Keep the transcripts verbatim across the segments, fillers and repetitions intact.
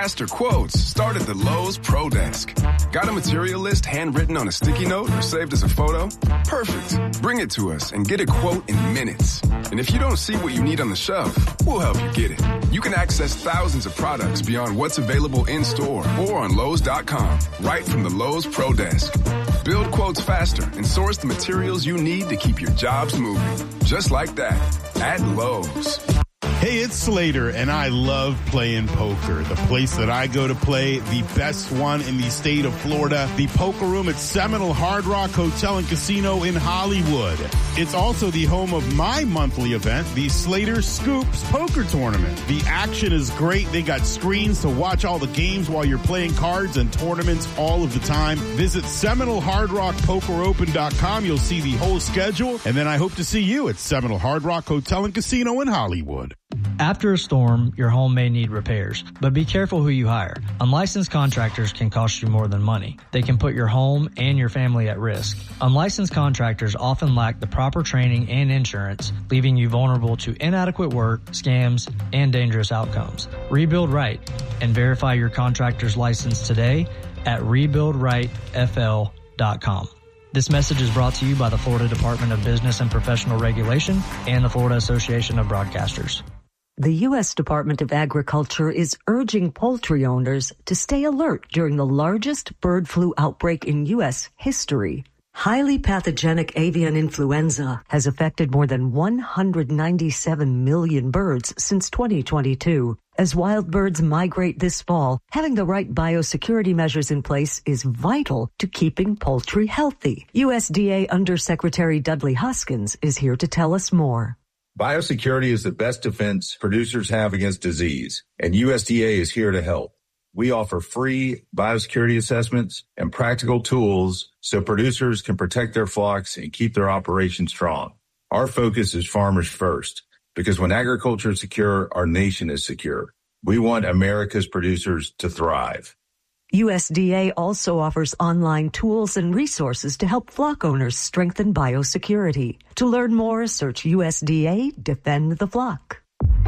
Faster quotes start at the Lowe's Pro Desk. Got a material list handwritten on a sticky note or saved as a photo? Perfect. Bring it to us and get a quote in minutes. And if you don't see what you need on the shelf, we'll help you get it. You can access thousands of products beyond what's available in store or on Lowe's dot com, right from the Lowe's Pro Desk. Build quotes faster and source the materials you need to keep your jobs moving. Just like that at Lowe's. Hey, it's Slater, and I love playing poker. The place that I go to play, the best one in the state of Florida, the Poker Room at Seminole Hard Rock Hotel and Casino in Hollywood. It's also the home of my monthly event, the Slater Scoops Poker Tournament. The action is great. They got screens to watch all the games while you're playing cards and tournaments all of the time. Visit Seminole Hard Rock Poker Open dot com. You'll see the whole schedule, and then I hope to see you at Seminole Hard Rock Hotel and Casino in Hollywood. After a storm, your home may need repairs, but be careful who you hire. Unlicensed contractors can cost you more than money. They can put your home and your family at risk. Unlicensed contractors often lack the proper training and insurance, leaving you vulnerable to inadequate work, scams, and dangerous outcomes. Rebuild right and verify your contractor's license today at rebuild right f l dot com. This message is brought to you by the Florida Department of Business and Professional Regulation and the Florida Association of Broadcasters. The U S Department of Agriculture is urging poultry owners to stay alert during the largest bird flu outbreak in U S history. Highly pathogenic avian influenza has affected more than one hundred ninety-seven million birds since twenty twenty-two. As wild birds migrate this fall, having the right biosecurity measures in place is vital to keeping poultry healthy. U S D A Undersecretary Dudley Hoskins is here to tell us more. Biosecurity is the best defense producers have against disease, and U S D A is here to help. We offer free biosecurity assessments and practical tools so producers can protect their flocks and keep their operations strong. Our focus is farmers first, because when agriculture is secure, our nation is secure. We want America's producers to thrive. U S D A also offers online tools and resources to help flock owners strengthen biosecurity. To learn more, search U S D A Defend the Flock.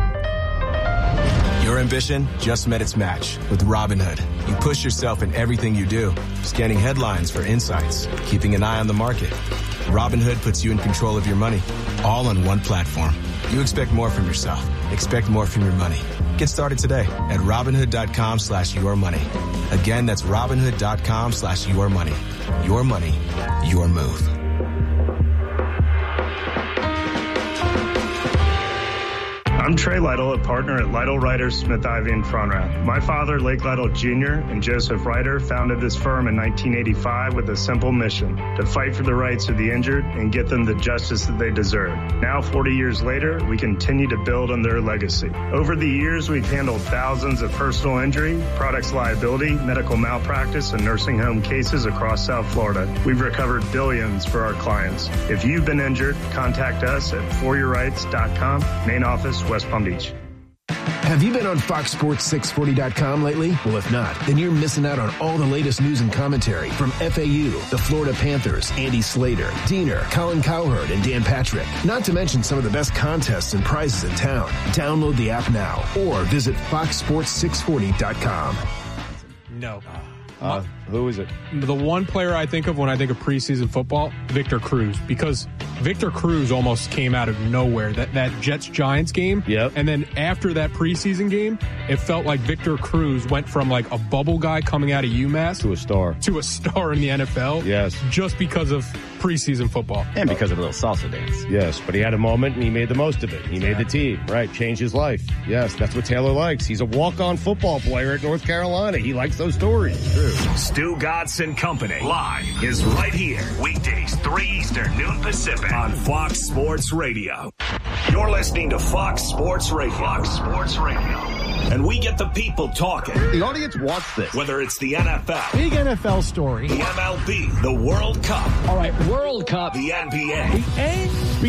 Your ambition just met its match with Robinhood. You push yourself in everything you do, scanning headlines for insights, keeping an eye on the market. Robinhood puts you in control of your money, all on one platform. You expect more from yourself. Expect more from your money. Get started today at Robinhood.com slash your money. Again, that's Robinhood.com slash your money. Your money, your move. I'm Trey Lytle, a partner at Lytle Ryder Smith Ivy in Frontrath. My father, Lake Lytle Junior, and Joseph Ryder founded this firm in nineteen eighty-five with a simple mission: to fight for the rights of the injured and get them the justice that they deserve. Now, forty years later, we continue to build on their legacy. Over the years, we've handled thousands of personal injury, products liability, medical malpractice, and nursing home cases across South Florida. We've recovered billions for our clients. If you've been injured, contact us at for your rights dot com, main office, West Palm Beach. Have you been on Fox Sports six forty dot com lately? Well, if not, then you're missing out on all the latest news and commentary from F A U, the Florida Panthers, Andy Slater, Diener, Colin Cowherd, and Dan Patrick. Not to mention some of the best contests and prizes in town. Download the app now or visit Fox Sports six forty dot com. No. Uh, who is it? The one player I think of when I think of preseason football, Victor Cruz, because Victor Cruz almost came out of nowhere. That that Jets-Giants game. Yep. And then after that preseason game, it felt like Victor Cruz went from like a bubble guy coming out of UMass to a star. To a star in the N F L. Yes. Just because of preseason football. And because of a little salsa dance. Yes, but he had a moment and he made the most of it. He made the team, right? Changed his life. Yes, that's what Taylor likes. He's a walk-on football player at North Carolina. He likes those stories. True. Stu Godson Company live is right here. Weekdays, three Eastern, noon Pacific on Fox Sports Radio. You're listening to Fox Sports Radio. Fox Sports Radio. And we get the people talking. The audience wants this. Whether it's the N F L. Big N F L story. The M L B. The World Cup. All right, World Cup. The N B A. The N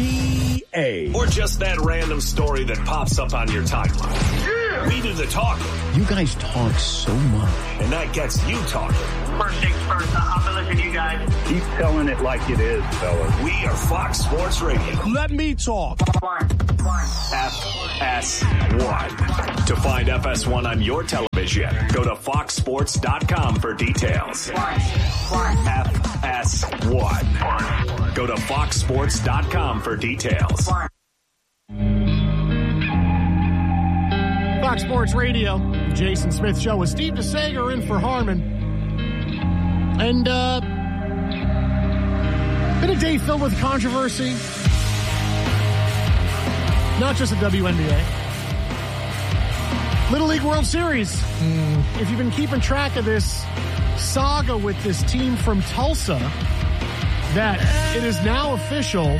B A. Or just that random story that pops up on your timeline. Yeah. We do the talking. You guys talk so much. And that gets you talking. First things first, I'm going to listen to you guys. Keep telling it like it is, fellas. We are Fox Sports Radio. Let me talk. One, one. After. S one. To find F S one on your television, go to fox sports dot com for details. F S one. Go to fox sports dot com for details. Fox Sports Radio, Jason Smith Show with Steve DeSager in for Harmon. And, uh, been a day filled with controversy. Not just the W N B A. Little League World Series. Mm. If you've been keeping track of this saga with this team from Tulsa, that it is now official.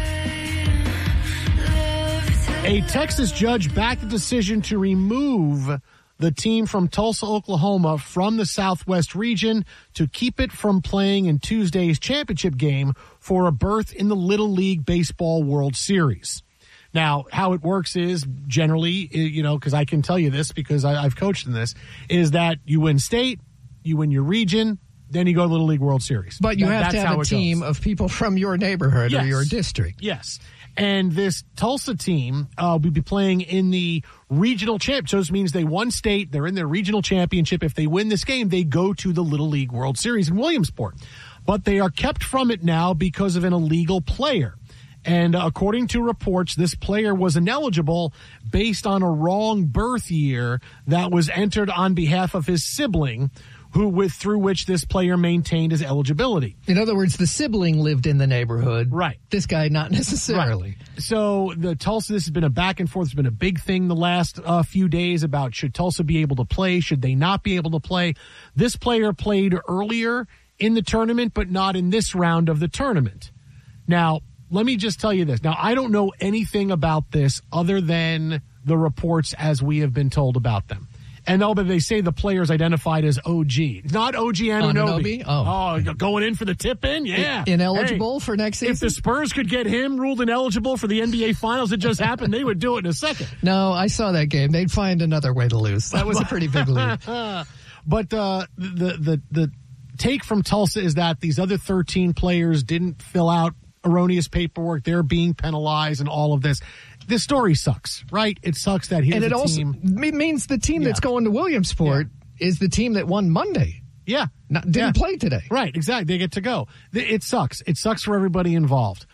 A Texas judge backed the decision to remove the team from Tulsa, Oklahoma from the Southwest region to keep it from playing in Tuesday's championship game for a berth in the Little League Baseball World Series. Now, how it works is generally, you know, because I can tell you this because I, I've coached in this, is that you win state, you win your region, then you go to Little League World Series. But you that, have to have a team goes. of people from your neighborhood yes. or your district. Yes. And this Tulsa team uh, will be playing in the regional champ. So this means they won state. They're in their regional championship. If they win this game, they go to the Little League World Series in Williamsport. But they are kept from it now because of an illegal player. And according to reports, this player was ineligible based on a wrong birth year that was entered on behalf of his sibling, who with through which this player maintained his eligibility. In other words, the sibling lived in the neighborhood. Right. This guy not necessarily. Right. So the Tulsa, this has been a back and forth. It's been a big thing the last uh, few days about should Tulsa be able to play, should they not be able to play. This player played earlier in the tournament, but not in this round of the tournament. Now, let me just tell you this. Now, I don't know anything about this other than the reports as we have been told about them. And oh, but they say the player's identified as O G. Not O G Anunoby. Anunoby? Oh. oh, going in for the tip-in? Yeah. In- ineligible hey, for next season? If the Spurs could get him ruled ineligible for the N B A Finals that just happened, they would do it in a second. No, I saw that game. They'd find another way to lose. That was a pretty big lead. But uh, the, the, the take from Tulsa is that these other thirteen players didn't fill out erroneous paperwork. They're being penalized and all of this. This story sucks, right? It sucks that here's and it a also team. means the team yeah. that's going to Williamsport yeah. is the team that won Monday. Yeah. Not, didn't yeah. play today. Right, exactly. They get to go. It sucks. It sucks for everybody involved.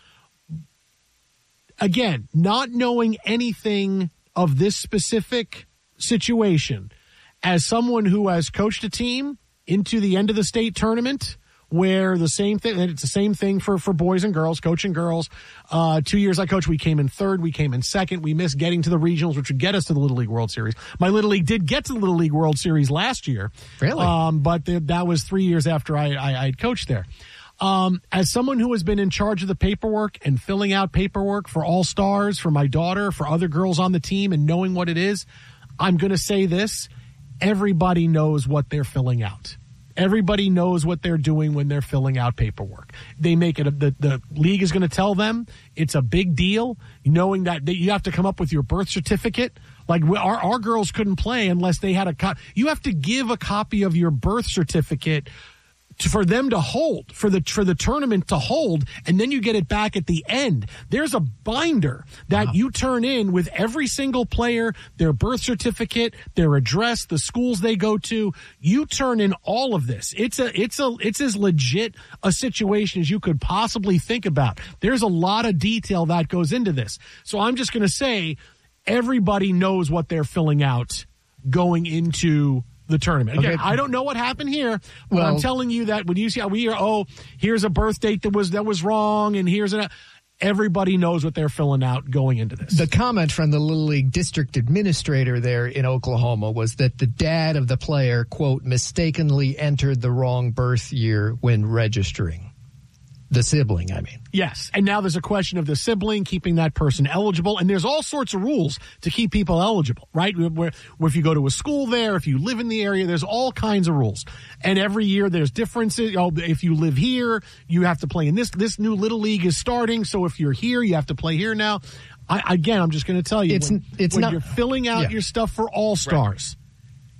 Again, not knowing anything of this specific situation, as someone who has coached a team into the end of the state tournament, where the same thing, and it's the same thing for, for boys and girls, coaching girls. Uh, two years I coached, we came in third, we came in second. We missed getting to the regionals, which would get us to the Little League World Series. My Little League did get to the Little League World Series last year. Really? Um, but the, that was three years after I, I, I coached there. Um, as someone who has been in charge of the paperwork and filling out paperwork for All Stars, for my daughter, for other girls on the team, and knowing what it is, I'm going to say this. Everybody knows what they're filling out. Everybody knows what they're doing when they're filling out paperwork. They make it, a, the, the league is going to tell them it's a big deal, knowing that they, you have to come up with your birth certificate. Like our, our girls couldn't play unless they had a copy. You have to give a copy of your birth certificate to, for them to hold, for the for the tournament to hold, and then you get it back at the end. There's a binder that wow. you turn in with every single player, their birth certificate, their address, the schools they go to. You turn in all of this. It's a it's a it's as legit a situation as you could possibly think about. There's a lot of detail that goes into this. So I'm just going to say everybody knows what they're filling out going into the tournament. Again, okay. I don't know what happened here, but well, I'm telling you that when you see how we hear, oh, here's a birth date that was that was wrong, and here's a everybody knows what they're filling out going into this. The comment from the Little League district administrator there in Oklahoma was that the dad of the player, quote, mistakenly entered the wrong birth year when registering. The sibling, I mean. Yes, and now there's a question of the sibling, keeping that person eligible, and there's all sorts of rules to keep people eligible, right? Where, where if you go to a school there, if you live in the area, there's all kinds of rules. And every year there's differences. Oh, if you live here, you have to play in this. This new Little League is starting, so if you're here, you have to play here now. I, again, I'm just going to tell you, it's, when, it's when not, you're filling out yeah. your stuff for All Stars,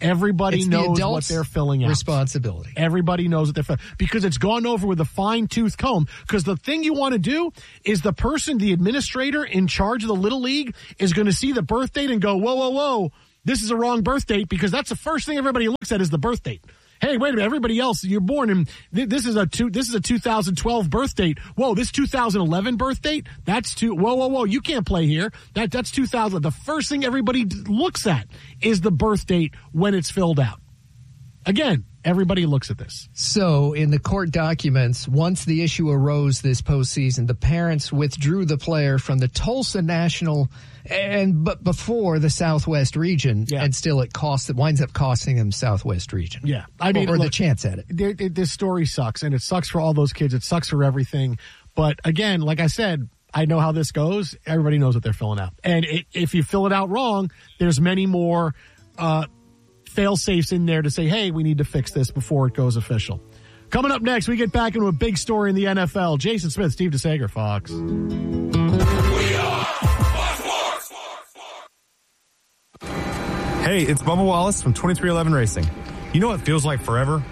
Everybody It's the knows what adult's they're filling out. responsibility. Everybody knows what they're filling because it's gone over with a fine-tooth comb. Because the thing you want to do is the person, the administrator in charge of the Little League is going to see the birth date and go, whoa, whoa, whoa, this is a wrong birth date, because that's the first thing everybody looks at is the birth date. Hey, wait a minute, everybody else, you're born in, th- this is a two, this is a two thousand twelve birth date. Whoa, this two thousand eleven birth date? That's two, whoa, whoa, whoa, you can't play here. That, that's two thousand. The first thing everybody d- looks at is the birth date when it's filled out. Again, everybody looks at this. So, in the court documents, once the issue arose this postseason, the parents withdrew the player from the Tulsa National and but before the Southwest region, Yeah. and still it costs it winds up costing them Southwest region. Yeah, I mean, or, or look, the chance at it. there- there- This story sucks, and it sucks for all those kids. It sucks for everything. But again, like I said, I know how this goes. Everybody knows what they're filling out, and it, if you fill it out wrong, there's many more uh, fail safes in there to say, "Hey, we need to fix this before it goes official." Coming up next, we get back into a big story in the N F L. Jason Smith, Steve DeSager, Fox. Hey, it's Bubba Wallace from twenty-three eleven Racing. You know what feels like forever?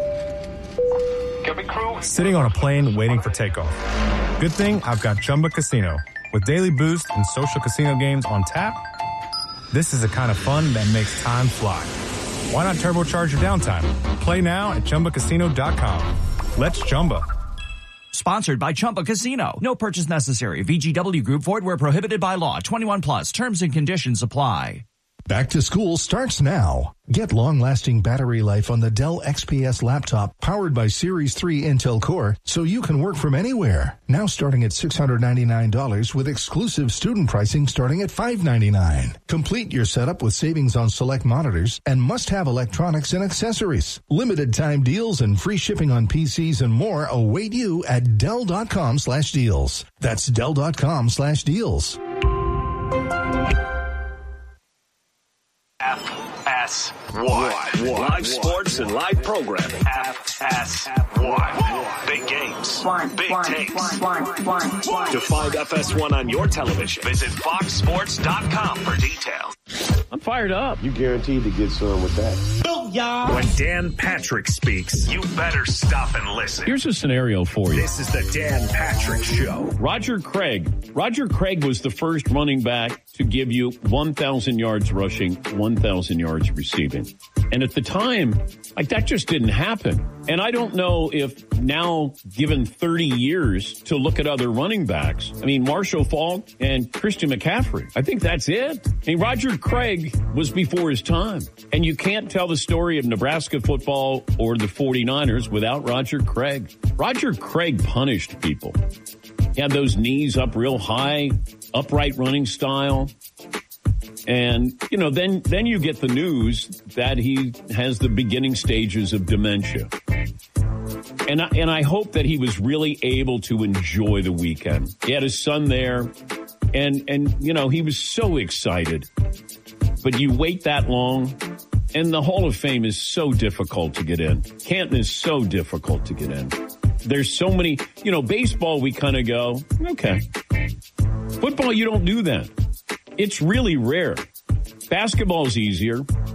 Sitting on a plane waiting for takeoff. Good thing I've got Chumba Casino. With daily boost and social casino games on tap, this is the kind of fun that makes time fly. Why not turbocharge your downtime? Play now at Chumba Casino dot com. Let's Chumba. Sponsored by Chumba Casino. No purchase necessary. V G W Group. Void where prohibited by law. twenty-one plus. Terms and conditions apply. Back to school starts now. Get long-lasting battery life on the Dell X P S laptop powered by Series three Intel Core so you can work from anywhere. Now starting at six hundred ninety-nine dollars with exclusive student pricing starting at five hundred ninety-nine dollars. Complete your setup with savings on select monitors and must-have electronics and accessories. Limited time deals and free shipping on P Cs and more await you at Dell.com slash deals. That's Dell.com slash deals. F S one. Live sports and live programming. F S one. Big games. Big takes. To find F S one on your television, visit fox sports dot com for details. I'm fired up. You guaranteed to get some with that. When Dan Patrick speaks, you better stop and listen. Here's a scenario for you. This is the Dan Patrick Show. Roger Craig. Roger Craig was the first running back to give you one thousand yards rushing, one thousand yards receiving. And at the time, like that just didn't happen. And I don't know if now, given thirty years to look at other running backs, I mean, Marshall Faulk and Christian McCaffrey, I think that's it. I mean, Roger Craig was before his time. And you can't tell the story of Nebraska football or the forty-niners without Roger Craig. Roger Craig punished people. He had those knees up real high, upright running style. And, you know, then, then you get the news that he has the beginning stages of dementia. And I, and I hope that he was really able to enjoy the weekend. He had his son there and, and, you know, he was so excited, but you wait that long and the Hall of Fame is so difficult to get in. Canton is so difficult to get in. There's so many, you know, baseball, we kind of go, okay. Football, you don't do that. It's really rare. Basketball is easier.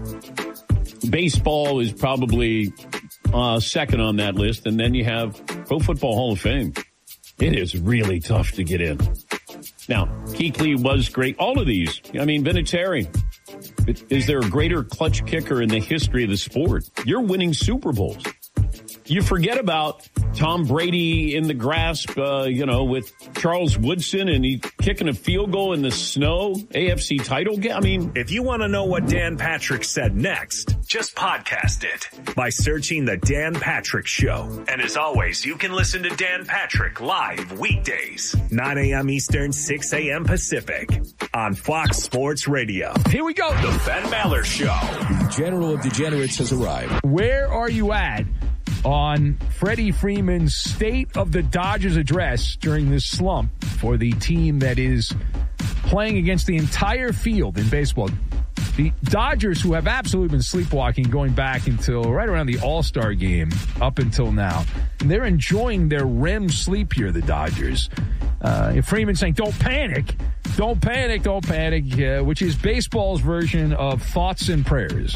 Baseball is probably uh, second on that list. And then you have Pro Football Hall of Fame. It is really tough to get in. Now, Kuechly was great. All of these. I mean, Vinatieri. Is there a greater clutch kicker in the history of the sport? You're winning Super Bowls. You forget about Tom Brady in the grasp, uh, you know, with Charles Woodson and he kicking a field goal in the snow, A F C title game. I mean, if you want to know what Dan Patrick said next, just podcast it by searching The Dan Patrick Show. And as always, you can listen to Dan Patrick live weekdays, nine a.m. Eastern, six a.m. Pacific on Fox Sports Radio. Here we go. The Ben Maller Show. The General of Degenerates has arrived. Where are you at on Freddie Freeman's State of the Dodgers address during this slump for the team that is playing against the entire field in baseball? The Dodgers, who have absolutely been sleepwalking going back until right around the All-Star game up until now. And they're enjoying their R E M sleep here, the Dodgers. Uh, Freeman saying, don't panic. Don't panic, don't panic, uh, which is baseball's version of thoughts and prayers.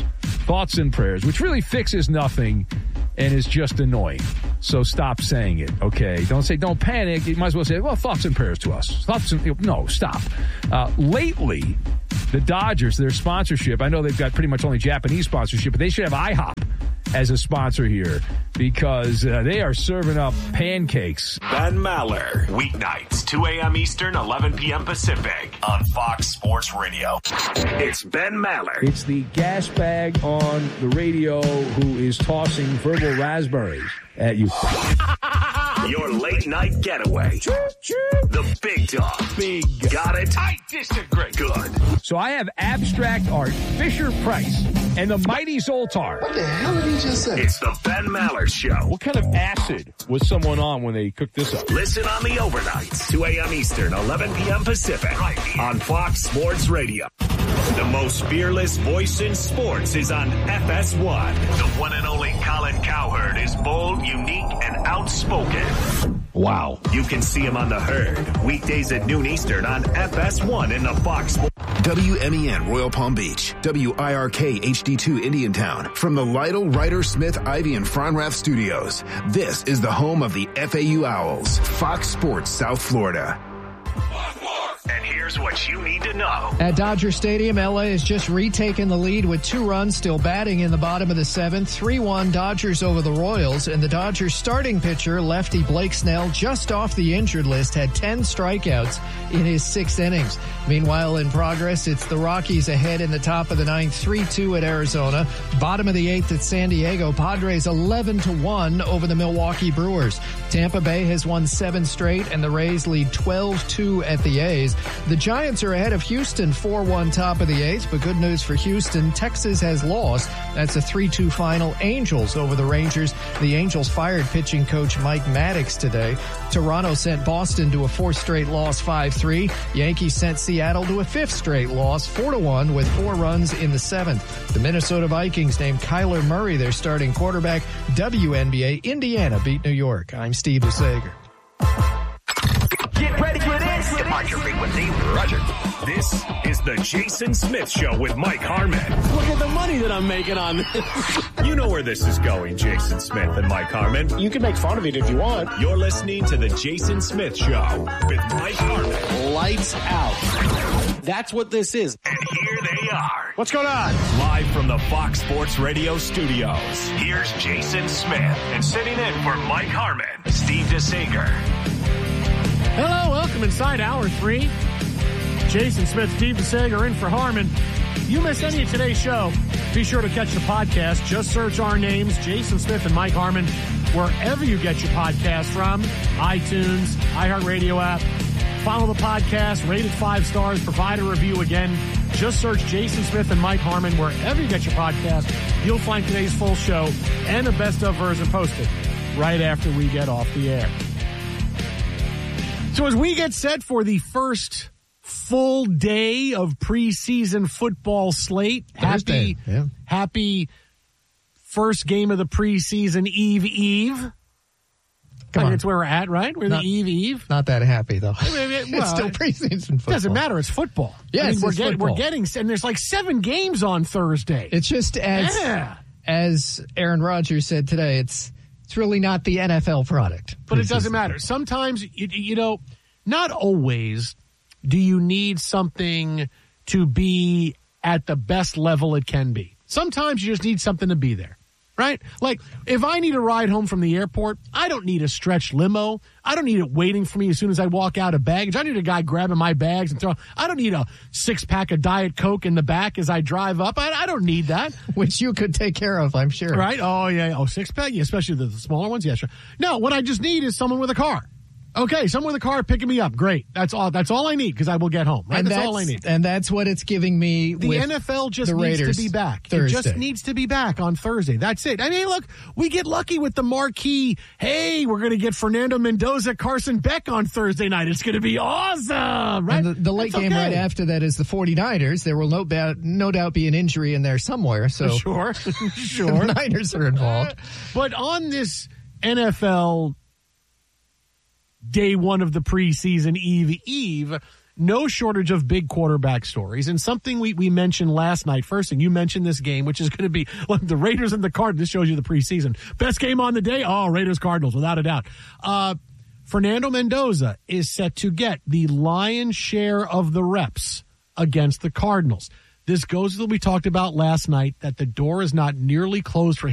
thoughts and prayers, which really fixes nothing and is just annoying. So stop saying it, okay? Don't say, don't panic. You might as well say, well, thoughts and prayers to us. Thoughts and, no, stop. Uh, lately, the Dodgers, their sponsorship, I know they've got pretty much only Japanese sponsorship, but they should have IHOP as a sponsor here because uh, they are serving up pancakes. Ben Maller, weeknights, two a.m. Eastern, eleven p.m. Pacific on Fox Sports Radio. It's Ben Maller. It's the gas bag on the radio who is tossing verbal raspberries at you. Your late night getaway. The big dog. Big. Got it? I disagree. Good. So I have abstract art, Fisher Price, and the mighty Zoltar. What the hell did he just say? It's the Ben Maller Show. What kind of acid was someone on when they cooked this up? Listen on the overnights, two a.m. Eastern, eleven p.m. Pacific, right on Fox Sports Radio. The most fearless voice in sports is on F S one. The one and only Colin Cowherd is bold, unique, and outspoken. Wow. You can see him on The Herd, weekdays at noon Eastern on F S one in the Fox Sports. W M E N Royal Palm Beach, W I R K H D two Indiantown. From the Lytle, Ryder, Smith, Ivy, and Fronrath studios, this is the home of the F A U Owls, Fox Sports South Florida. And here's what you need to know. At Dodger Stadium, L A has just retaken the lead with two runs still batting in the bottom of the seventh. three one Dodgers over the Royals, and the Dodgers starting pitcher, lefty Blake Snell, just off the injured list, had ten strikeouts in his six innings. Meanwhile, in progress, it's the Rockies ahead in the top of the ninth, three two at Arizona. Bottom of the eighth at San Diego. Padres eleven to one over the Milwaukee Brewers. Tampa Bay has won seven straight, and the Rays lead twelve two at the A's. The Giants are ahead of Houston four one top of the eighth, but good news for Houston, Texas has lost. That's a three two final. Angels over the Rangers. The Angels fired pitching coach Mike Maddox today. Toronto sent Boston to a fourth straight loss five three. Yankees sent Seattle to a fifth straight loss four to one with four runs in the seventh. The Minnesota Vikings named Kyler Murray their starting quarterback. W N B A, Indiana beat New York. I'm Steve DeSager. Get ready for this. Departure frequency, Roger. This is the Jason Smith Show with Mike Harmon. Look at the money that I'm making on this. You know where this is going, Jason Smith and Mike Harmon. You can make fun of it if you want. You're listening to the Jason Smith Show with Mike Harmon. Lights out. That's what this is. And here they are. What's going on? Live from the Fox Sports Radio studios. Here's Jason Smith. And sitting in for Mike Harmon, Steve DeSager. Hello, welcome inside hour three. Jason Smith, Steve DeSager in for Harmon. You miss any of today's show, be sure to catch the podcast. Just search our names, Jason Smith and Mike Harmon, wherever you get your podcast from. iTunes, iHeartRadio app. Follow the podcast, rate it five stars, provide a review again. Just search Jason Smith and Mike Harmon wherever you get your podcast. You'll find today's full show and the best of version posted right after we get off the air. So as we get set for the first full day of preseason football slate, Thursday, happy, yeah. happy first game of the preseason eve eve. Come I on. That's where we're at, right? We're Not- the eve eve. Not that happy, though. I mean, it- well, it's still preseason football. Doesn't matter. It's football. Yes, I mean, we're, it's get, football. we're getting, and there's like seven games on Thursday. It's just as Yeah. as Aaron Rodgers said today, it's it's really not the N F L product. But it doesn't Preseason. matter. Sometimes, you, you know, not always do you need something to be at the best level it can be. Sometimes you just need something to be there, right? Like, if I need a ride home from the airport, I don't need a stretch limo. I don't need it waiting for me as soon as I walk out of baggage. I need a guy grabbing my bags and throw. I don't need a six-pack of Diet Coke in the back as I drive up. I, I don't need that. Which you could take care of, I'm sure. Right? Oh, yeah. Oh, six-pack? Yeah, especially the, the smaller ones? Yeah, sure. No, what I just need is someone with a car. Okay, someone with a car picking me up. Great. That's all That's all I need because I will get home. Right? And That's, that's all I need. And that's what it's giving me The with N F L just the needs Raiders to be back. Thursday. It just needs to be back on Thursday. That's it. I mean, look, we get lucky with the marquee. Hey, we're going to get Fernando Mendoza, Carson Beck on Thursday night. It's going to be awesome, right? And the, the late That's game okay. right after that is the 49ers. There will no, ba- no doubt be an injury in there somewhere. So Sure, sure. the Niners are involved. But on this N F L day one of the preseason eve eve, no shortage of big quarterback stories. And something we, we mentioned last night, first, and you mentioned this game, which is going to be look, the Raiders and the Cardinals. This shows you the preseason. Best game on the day? Oh, Raiders-Cardinals, without a doubt. Uh, Fernando Mendoza is set to get the lion's share of the reps against the Cardinals. This goes to what we talked about last night, that the door is not nearly closed for him.